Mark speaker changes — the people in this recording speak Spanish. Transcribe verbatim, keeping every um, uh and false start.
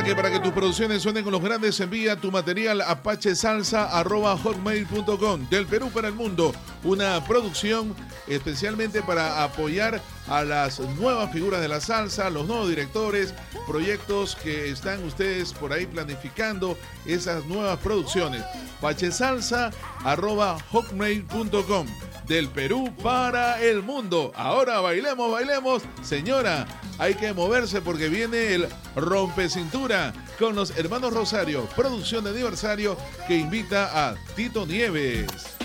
Speaker 1: que para que tus producciones suenen con los grandes, envía tu material a pachesalsa arroba hotmail punto com. Del Perú para el mundo, una producción especialmente para apoyar a las nuevas figuras de la salsa, los nuevos directores, proyectos que están ustedes por ahí planificando, esas nuevas producciones. pachesalsa arroba hotmail punto com. Del Perú para el mundo. Ahora bailemos, bailemos. Señora, hay que moverse porque viene el rompecintura con los hermanos Rosario, producción de aniversario que invita a Tito Nieves.